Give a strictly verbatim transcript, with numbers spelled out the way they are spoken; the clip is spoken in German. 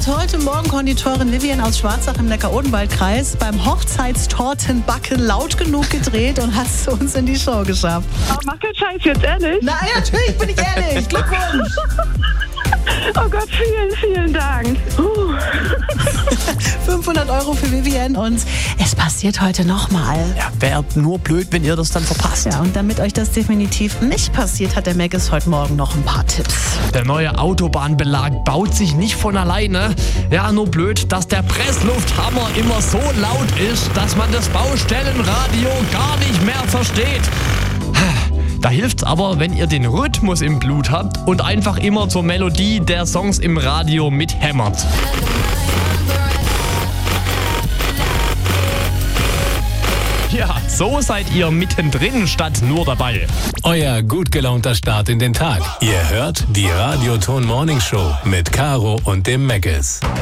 hat heute Morgen Konditorin Vivian aus Schwarzach im Neckar-Odenwald-Kreis beim Hochzeitstortenbacken laut genug gedreht und hat es uns in die Show geschafft. Oh, mach keinen Scheiß jetzt, ehrlich? Nein, natürlich bin ich ehrlich. Glückwunsch. Oh Gott, vielen, vielen Dank. Uh. fünfhundert Euro für Vivian und es passiert heute nochmal. Ja, wäre nur blöd, wenn ihr das dann verpasst. Ja, und damit euch das definitiv nicht passiert, hat der Meggis heute Morgen noch ein paar Tipps. Der neue Autobahnbelag baut sich nicht von alleine. Ja, nur blöd, dass der Presslufthammer immer so laut ist, dass man das Baustellenradio gar nicht mehr versteht. Da hilft's aber, wenn ihr den Rhythmus im Blut habt und einfach immer zur Melodie der Songs im Radio mithämmert. Ja, so seid ihr mittendrin statt nur dabei. Euer gut gelaunter Start in den Tag. Ihr hört die Radioton Morning Show mit Caro und dem Meggis.